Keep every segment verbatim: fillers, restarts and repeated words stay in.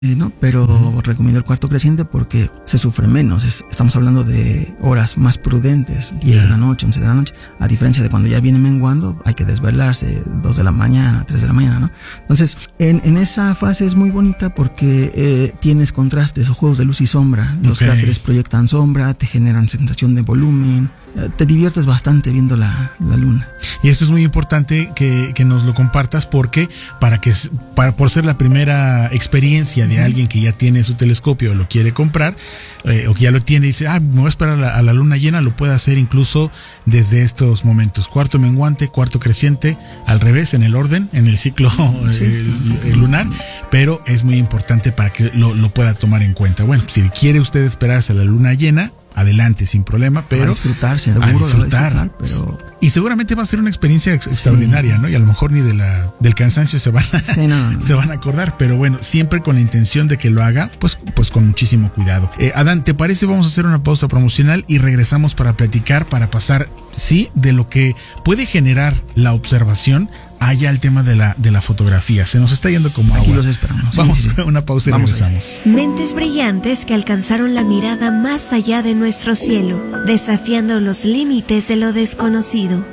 ¿no? Pero uh-huh. recomiendo el cuarto creciente porque se sufre menos. Es, estamos hablando de horas más prudentes, diez yeah. de la noche, once de la noche, a diferencia de cuando ya viene menguando, hay que desvelarse, dos de la mañana, tres de la mañana, ¿no? Entonces, en, en esa fase es muy bonita porque eh, tienes contrastes o juegos de luz y sombra. Los okay. cráteres proyectan sombra, te generan sensación de volumen, eh, te diviertes bastante viendo la, la luna. Y esto es muy importante que, que nos lo compartas porque para que para, por ser la primera experiencia de alguien que ya tiene su telescopio o lo quiere comprar, eh, o que ya lo tiene y dice, ah, me voy a esperar a la, a la luna llena, lo puede hacer incluso desde estos momentos. Cuarto menguante, cuarto creciente, al revés, en el orden, en el ciclo sí, el, sí, el lunar, pero es muy importante para que lo, lo pueda tomar en cuenta. Bueno, si quiere usted esperarse a la luna llena, adelante, sin problema, pero... A disfrutar, seguro. A disfrutar. A disfrutar pero... Y seguramente va a ser una experiencia ex- extraordinaria, sí. ¿no? Y a lo mejor ni de la del cansancio se van a, sí, no, no. se van a acordar, pero bueno, siempre con la intención de que lo haga, pues, pues con muchísimo cuidado. Eh, Adán, ¿te parece? Vamos a hacer una pausa promocional y regresamos para platicar, para pasar, sí, de lo que puede generar la observación allá el tema de la, de la fotografía. Se nos está yendo como Aquí agua. los esperamos. Vamos sí, sí. a una pausa y Vamos regresamos. Allá. Mentes brillantes que alcanzaron la mirada más allá de nuestro cielo, desafiando los límites de lo desconocido.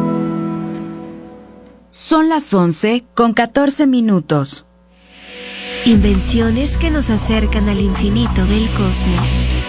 Son las once con catorce minutos. Invenciones que nos acercan al infinito del cosmos.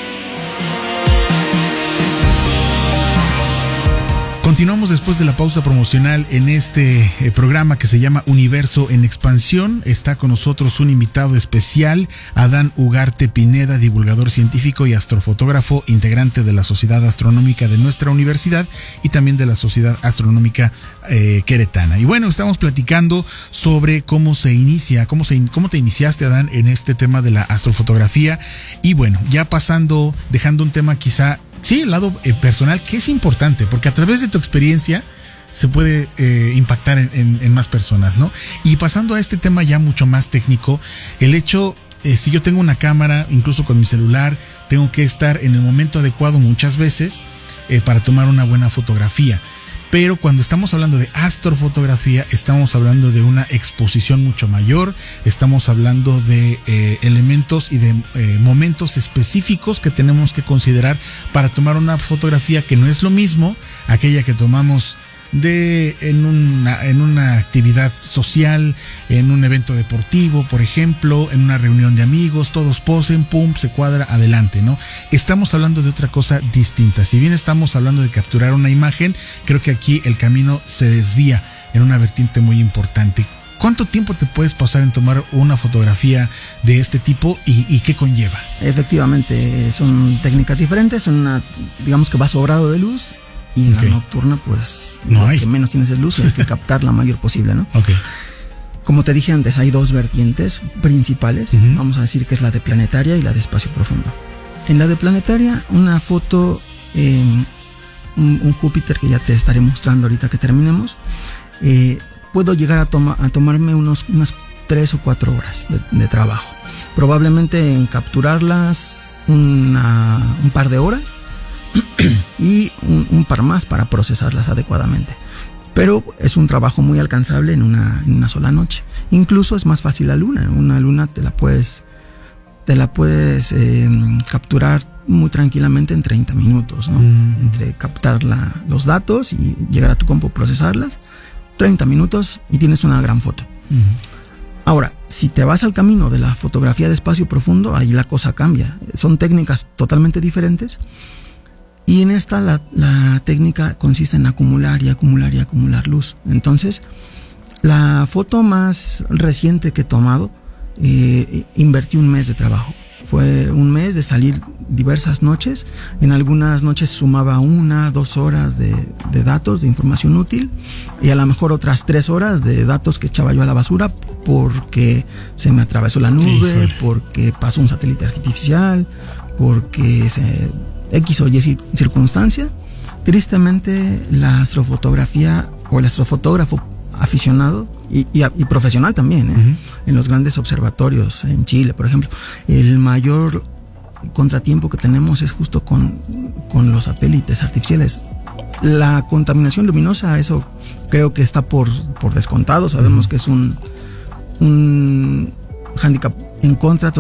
Continuamos después de la pausa promocional en este eh, programa que se llama Universo en Expansión. Está con nosotros un invitado especial, Adán Ugarte Pineda, divulgador científico y astrofotógrafo, integrante de la Sociedad Astronómica de nuestra universidad y también de la Sociedad Astronómica eh, Queretana. Y bueno, estamos platicando sobre cómo se inicia, cómo, se, cómo te iniciaste, Adán, en este tema de la astrofotografía. Y bueno, ya pasando, dejando un tema quizá... Sí, el lado eh, personal, que es importante, porque a través de tu experiencia se puede eh, impactar en, en, en más personas, ¿no? Y pasando a este tema ya mucho más técnico, el hecho, eh, si yo tengo una cámara, incluso con mi celular, tengo que estar en el momento adecuado muchas veces eh, para tomar una buena fotografía. Pero cuando estamos hablando de astrofotografía, estamos hablando de una exposición mucho mayor, estamos hablando de eh, elementos y de eh, momentos específicos que tenemos que considerar para tomar una fotografía que no es lo mismo aquella que tomamos de en una en una actividad social, en un evento deportivo, por ejemplo, en una reunión de amigos, todos posen, pum, se cuadra, adelante, ¿no? Estamos hablando de otra cosa distinta. Si bien estamos hablando de capturar una imagen, creo que aquí el camino se desvía en una vertiente muy importante. ¿Cuánto tiempo te puedes pasar en tomar una fotografía de este tipo y, y qué conlleva? Efectivamente, son técnicas diferentes, son una, digamos que va sobrado de luz. Y en okay. la nocturna, pues, no lo hay. que menos tienes es luz y hay que captar la mayor posible, ¿no? Okay. Como te dije antes, hay dos vertientes principales. Uh-huh. Vamos a decir que es la de planetaria y la de espacio profundo. En la de planetaria, una foto, eh, un, un Júpiter que ya te estaré mostrando ahorita que terminemos, eh, puedo llegar a, toma, a tomarme unos, unas tres o cuatro horas de, de trabajo. Probablemente en capturarlas una, un par de horas y un, un par más para procesarlas adecuadamente. Pero es un trabajo muy alcanzable en una, en una sola noche. Incluso es más fácil la luna. Una luna te la puedes, te la puedes eh, capturar muy tranquilamente en treinta minutos, ¿no? Mm. Entre captar la, los datos y llegar a tu compu, procesarlas, treinta minutos y tienes una gran foto. Mm. Ahora, si te vas al camino de la fotografía de espacio profundo, ahí la cosa cambia. Son técnicas totalmente diferentes. Y en esta la, la técnica consiste en acumular y acumular y acumular luz. Entonces, la foto más reciente que he tomado, eh, invertí un mes de trabajo. Fue un mes de salir diversas noches. En algunas noches sumaba una, dos horas de, de datos, de información útil, y a lo mejor otras tres horas de datos que echaba yo a la basura porque se me atravesó la nube, Híjole. porque pasó un satélite artificial, porque se... X o Y circunstancia. Tristemente, la astrofotografía o el astrofotógrafo aficionado y, y, y profesional también, ¿eh? Uh-huh. En los grandes observatorios en Chile, por ejemplo, el mayor contratiempo que tenemos es justo con, con los satélites artificiales. La contaminación luminosa, eso creo que está por, por descontado. Sabemos uh-huh. que es un, un handicap en contra